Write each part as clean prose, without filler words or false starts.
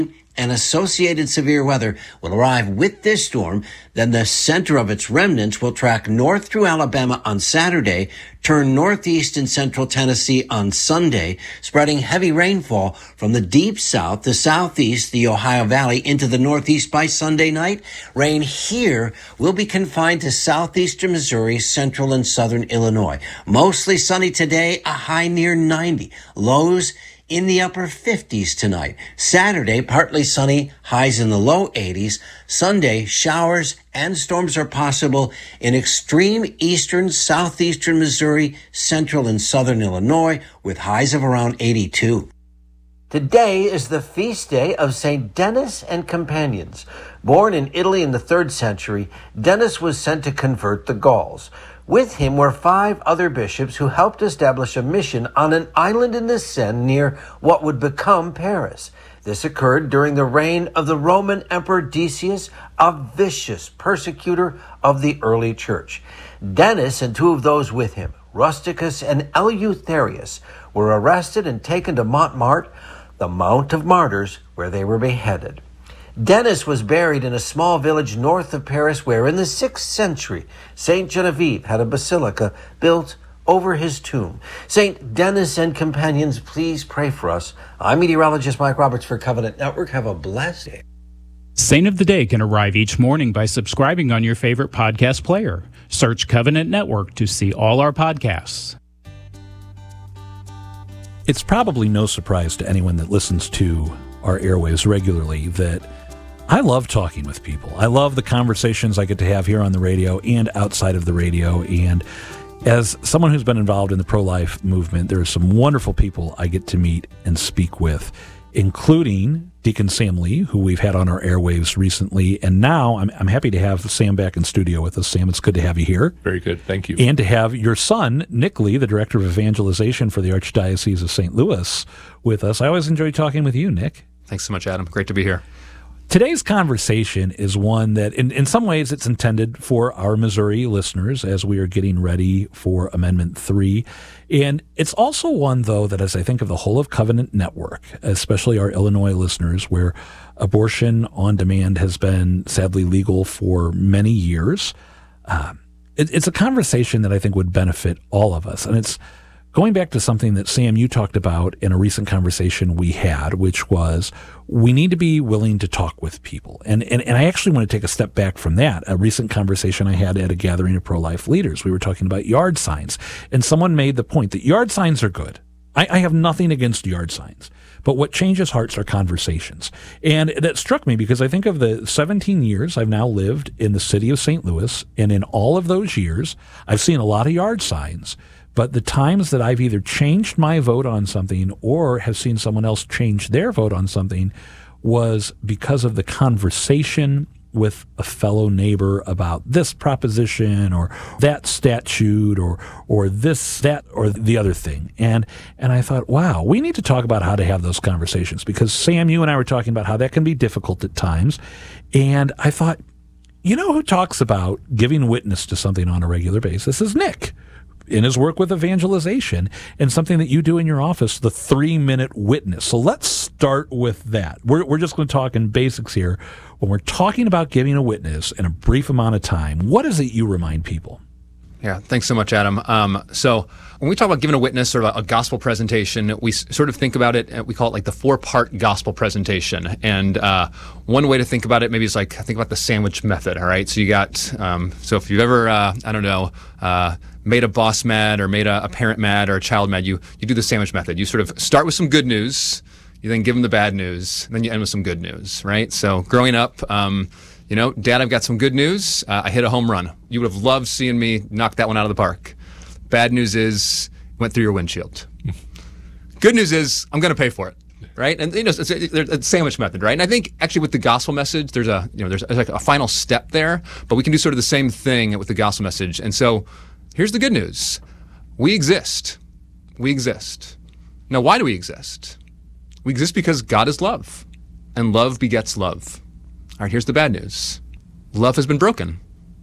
and associated severe weather will arrive with this storm. Then the center of its remnants will track north through Alabama on Saturday, turn northeast in central Tennessee on Sunday, spreading heavy rainfall from the deep south, the southeast, the Ohio Valley into the northeast by Sunday night. Rain here will be confined to southeastern Missouri, central and southern Illinois. Mostly sunny today, a high near 90. Lows in the upper 50s tonight. Saturday, partly sunny, highs in the low 80s. Sunday, showers and storms are possible in extreme eastern, southeastern Missouri, central and southern Illinois, with highs of around 82. Today is the feast day of St. Denis and Companions. Born in Italy in the 3rd century, Denis was sent to convert the Gauls. With him were 5 other bishops who helped establish a mission on an island in the Seine near what would become Paris. This occurred during the reign of the Roman Emperor Decius, a vicious persecutor of the early church. Denis and 2 of those with him, Rusticus and Eleutherius, were arrested and taken to Montmartre, the Mount of Martyrs, where they were beheaded. Denis was buried in a small village north of Paris where in the 6th century, St. Genevieve had a basilica built over his tomb. St. Denis and Companions, please pray for us. I'm meteorologist Mike Roberts for Covenant Network. Have a blessed day. Saint of the Day can arrive each morning by subscribing on your favorite podcast player. Search Covenant Network to see all our podcasts. It's probably no surprise to anyone that listens to our airwaves regularly that I love talking with people. I love the conversations I get to have here on the radio and outside of the radio. And as someone who's been involved in the pro-life movement, there are some wonderful people I get to meet and speak with, including Deacon Sam Lee, who we've had on our airwaves recently. And now I'm happy to have Sam back in studio with us. Sam, it's good to have you here. Very good. Thank you. And to have your son, Nick Lee, the Director of Evangelization for the Archdiocese of St. Louis, with us. I always enjoy talking with you, Nick. Thanks so much, Adam. Great to be here. Today's conversation is one that, in some ways, it's intended for our Missouri listeners as we are getting ready for Amendment 3. And it's also one, though, that as I think of the whole of Covenant Network, especially our Illinois listeners, where abortion on demand has been sadly legal for many years, it's a conversation that I think would benefit all of us. And it's going back to something that, Sam, you talked about in a recent conversation we had, which was we need to be willing to talk with people. And I actually want to take a step back from that. A recent conversation I had at a gathering of pro-life leaders, we were talking about yard signs. And someone made the point that yard signs are good. I have nothing against yard signs. But what changes hearts are conversations. And that struck me because I think of the 17 years I've now lived in the city of St. Louis. And in all of those years, I've seen a lot of yard signs. But the times that I've either changed my vote on something or have seen someone else change their vote on something was because of the conversation with a fellow neighbor about this proposition or that statute or this, that, or the other thing. And I thought, wow, we need to talk about how to have those conversations because, Sam, you and I were talking about how that can be difficult at times. And I thought, you know who talks about giving witness to something on a regular basis is Nick. In his work with evangelization and something that you do in your office, the 3-minute witness. So let's start with that. We're just going to talk in basics here. When we're talking about giving a witness in a brief amount of time, what is it you remind people? Yeah, thanks so much, Adam. So when we talk about giving a witness, sort of a gospel presentation, we sort of think about it, we call it like the 4-part gospel presentation. And one way to think about it maybe is like, think about the sandwich method, all right? So you got, so if you've ever, made a boss mad or made a parent mad or a child mad, you do the sandwich method. You sort of start with some good news, you then give them the bad news, and then you end with some good news, right? So growing up, Dad, I've got some good news. I hit a home run. You would have loved seeing me knock that one out of the park. Bad news is, went through your windshield. Good news is, I'm going to pay for it, right? And it's a sandwich method, right? And I think actually with the gospel message, there's like a final step there, but we can do sort of the same thing with the gospel message. And so here's the good news. We exist. We exist. Now, why do we exist? We exist because God is love, and love begets love. All right, here's the bad news. Love has been broken.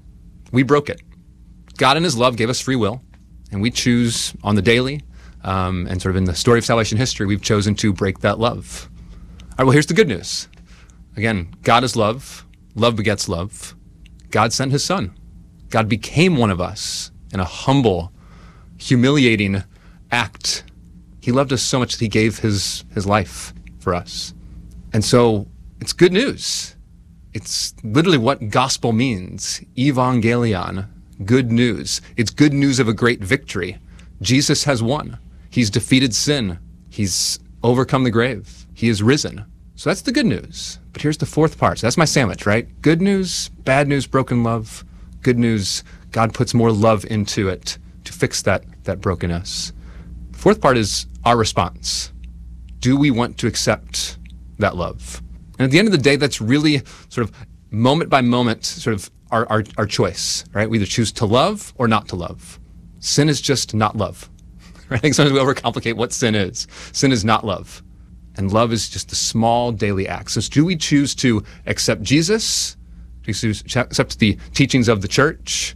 We broke it. God in his love gave us free will, and we choose on the daily, and sort of in the story of salvation history, we've chosen to break that love. right, well, here's the good news. Again, God is love. Love begets love. God sent his son. God became one of us in a humble, humiliating act. He loved us so much that he gave his life for us. And so it's good news. It's literally what gospel means. Evangelion, good news. It's good news of a great victory. Jesus has won. He's defeated sin. He's overcome the grave. He is risen. So that's the good news. But here's the fourth part. So that's my sandwich, right? Good news, bad news, broken love. Good news, God puts more love into it to fix that brokenness. Fourth part is our response. Do we want to accept that love? And at the end of the day, that's really sort of moment by moment, sort of our choice, right? We either choose to love or not to love. Sin is just not love. Right? I think sometimes we overcomplicate what sin is. Sin is not love. And love is just a small daily act. So do we choose to accept Jesus? Do we accept the teachings of the church?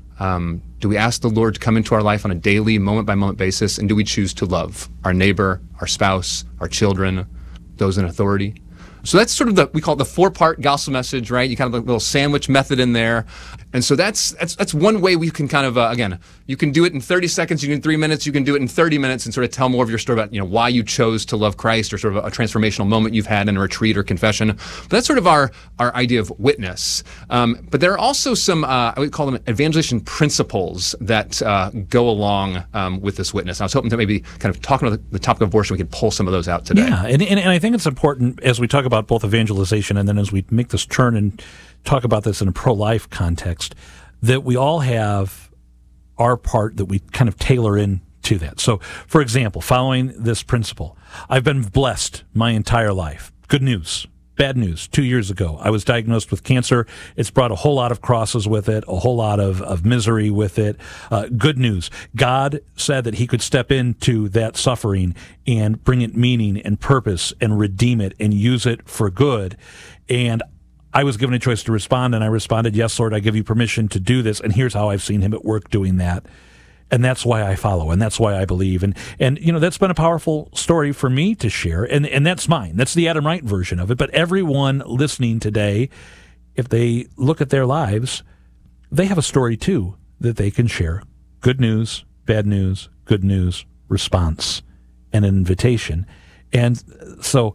Do we ask the Lord to come into our life on a daily, moment-by-moment basis? And do we choose to love our neighbor, our spouse, our children, those in authority? So that's sort of we call it the four-part gospel message, right? You kind of a little sandwich method in there. And so that's one way we can kind of, again, you can do it in 30 seconds, you can do it in 3 minutes, you can do it in 30 minutes and sort of tell more of your story about, why you chose to love Christ or sort of a transformational moment you've had in a retreat or confession. But that's sort of our idea of witness. But there are also some, I would call them evangelization principles that go along with this witness. I was hoping to maybe kind of talking about the topic of abortion, we could pull some of those out today. Yeah, and I think it's important as we talk about both evangelization and then as we make this turn and talk about this in a pro-life context, that we all have our part that we kind of tailor in to that. So, for example, following this principle, I've been blessed my entire life. Good news. Bad news. 2 years ago, I was diagnosed with cancer. It's brought a whole lot of crosses with it, a whole lot of misery with it. Good news. God said that he could step into that suffering and bring it meaning and purpose and redeem it and use it for good. And I was given a choice to respond, and I responded, yes, Lord, I give you permission to do this, and here's how I've seen him at work doing that. And that's why I follow, and that's why I believe. And that's been a powerful story for me to share, and that's mine. That's the Adam Wright version of it. But everyone listening today, if they look at their lives, they have a story, too, that they can share. Good news, bad news, good news, response, and an invitation. And so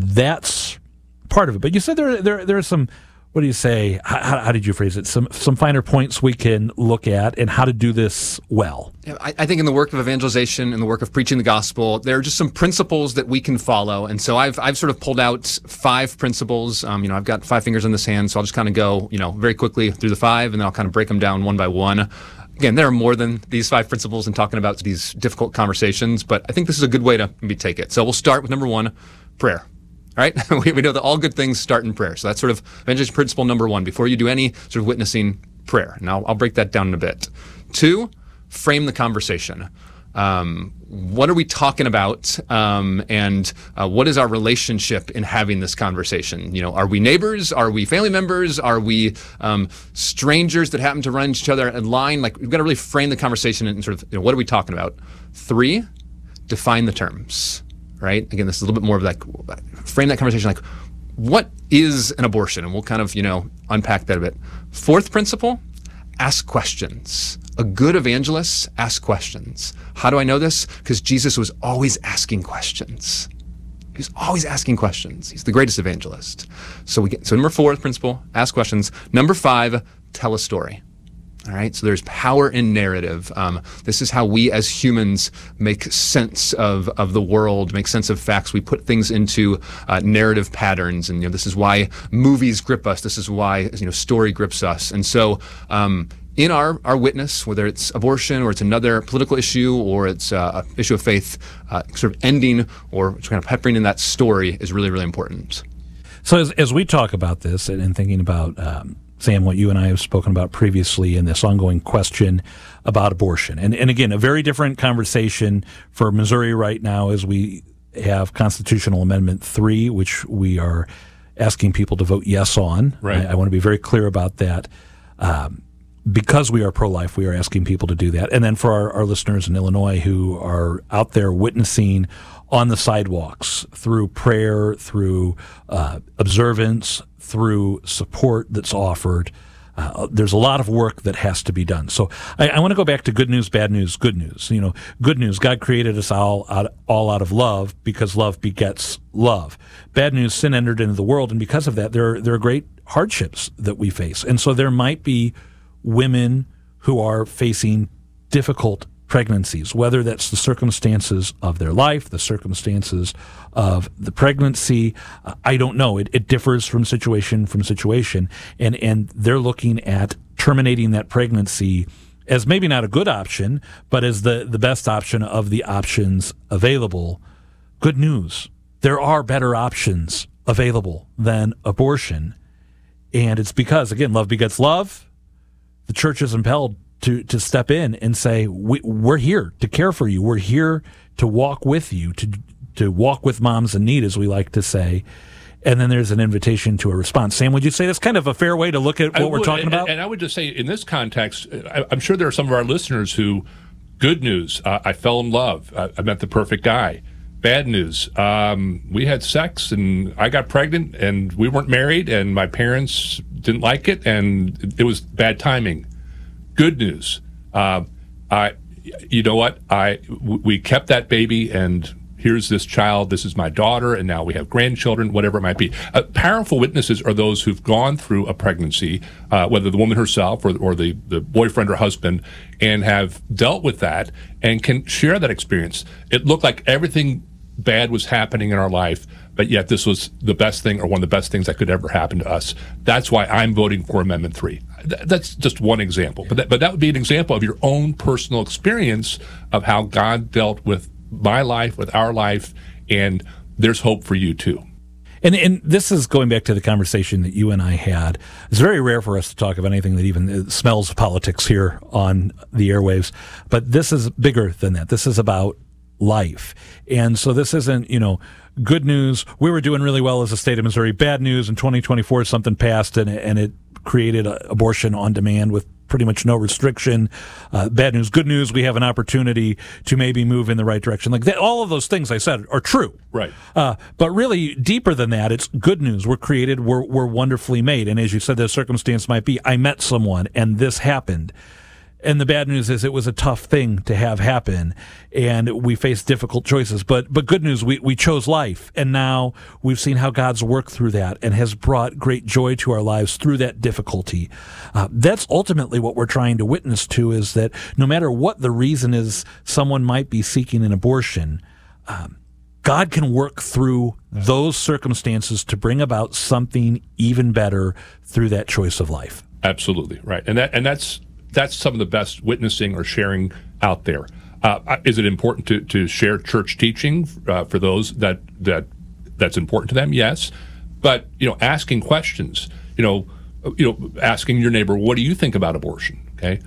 that's part of it. But you said there are some, what do you say, how did you phrase it? Some finer points we can look at and how to do this well. I think in the work of evangelization and the work of preaching the gospel, there are just some principles that we can follow. And so I've sort of pulled out 5 principles. I've got 5 fingers in this hand, so I'll just kind of go, very quickly through the 5, and then I'll kind of break them down one by one. Again, there are more than these 5 principles in talking about these difficult conversations, but I think this is a good way to maybe take it. So we'll start with number 1, prayer. All right? We know that all good things start in prayer. So that's sort of evangelization principle number 1. Before you do any sort of witnessing, prayer. Now, I'll break that down in a bit. 2, frame the conversation. What are we talking about? And what is our relationship in having this conversation? Are we neighbors? Are we family members? Are we strangers that happen to run into each other in line? Like, we've got to really frame the conversation and sort of, what are we talking about? 3, define the terms. Right? Again, this is a little bit more of like, frame that conversation like, what is an abortion? And we'll kind of, unpack that a bit. 4th principle, ask questions. A good evangelist asks questions. How do I know this? Because Jesus was always asking questions. He was always asking questions. He's the greatest evangelist. So number 4th principle, ask questions. Number 5, tell a story. All right, so there's power in narrative. This is how we as humans make sense of the world, make sense of facts. We put things into narrative patterns, and this is why movies grip us. This is why story grips us. And so in our witness, whether it's abortion or it's another political issue or it's an issue of faith, sort of ending or kind of peppering in that story is really, really important. So as we talk about this and thinking about Sam, what you and I have spoken about previously in this ongoing question about abortion. And again, a very different conversation for Missouri right now as we have Constitutional Amendment 3, which we are asking people to vote yes on. Right. I want to be very clear about that. because we are pro-life, we are asking people to do that. And then for our listeners in Illinois who are out there witnessing on the sidewalks through prayer, through observance, through support that's offered, there's a lot of work that has to be done. So I want to go back to good news, bad news, good news. Good news, God created us all out of love because love begets love. Bad news, sin entered into the world, and because of that, there are great hardships that we face. And so there might be women who are facing difficult pregnancies, whether that's the circumstances of their life, the circumstances of the pregnancy. I don't know. It differs from situation, and they're looking at terminating that pregnancy as maybe not a good option, but as the best option of the options available. Good news. There are better options available than abortion. And it's because, again, love begets love. The church is impelled to step in and say, we're here to care for you. We're here to walk with you, to walk with moms in need, as we like to say. And then there's an invitation to a response. Sam, would you say that's kind of a fair way to look at what we're talking about? And I would just say, in this context, I'm sure there are some of our listeners who, good news, I fell in love. I met the perfect guy. Bad news, we had sex and I got pregnant and we weren't married and my parents didn't like it and it was bad timing. Good news, you know what? We kept that baby and here's this child. This is my daughter, and now we have grandchildren, whatever it might be. Powerful witnesses are those who've gone through a pregnancy, whether the woman herself or the boyfriend or husband, and have dealt with that and can share that experience. It looked like everything bad was happening in our life, but yet this was the best thing or one of the best things that could ever happen to us. That's why I'm voting for Amendment 3. That's just one example. But that would be an example of your own personal experience of how God dealt with my life, with our life, and there's hope for you too. And this is going back to the conversation that you and I had. It's very rare for us to talk about anything that even smells of politics here on the airwaves, but this is bigger than that. This is about life. And so this isn't, good news, we were doing really well as a state of Missouri. Bad news, in 2024 something passed and it created abortion on demand with pretty much no restriction. Bad news, good news, we have an opportunity to maybe move in the right direction. Like that, all of those things I said are true. Right. But really, deeper than that, it's good news. We're created, we're wonderfully made. And as you said, the circumstance might be, I met someone and this happened. And the bad news is it was a tough thing to have happen, and we faced difficult choices. But good news, we chose life, and now we've seen how God's worked through that and has brought great joy to our lives through that difficulty. That's ultimately what we're trying to witness to, is that no matter what the reason is someone might be seeking an abortion, God can work through those circumstances to bring about something even better through that choice of life. Absolutely, right. And that's some of the best witnessing or sharing out there. Is it important to share church teaching for those that's important to them? Yes, but asking questions. Asking your neighbor, what do you think about abortion? Okay,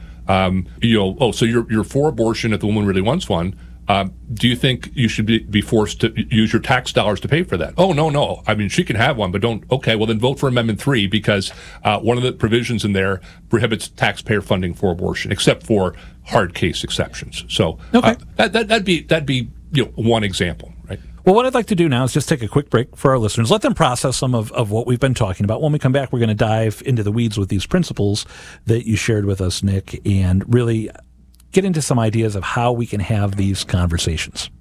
so you're for abortion if the woman really wants one. Do you think you should be forced to use your tax dollars to pay for that? Oh, no. I mean, she can have one, but don't. Okay, well, then vote for Amendment 3 because one of the provisions in there prohibits taxpayer funding for abortion, except for hard case exceptions. So okay. That'd be one example, right? Well, what I'd like to do now is just take a quick break for our listeners. Let them process some of what we've been talking about. When we come back, we're going to dive into the weeds with these principles that you shared with us, Nick, and really get into some ideas of how we can have these conversations.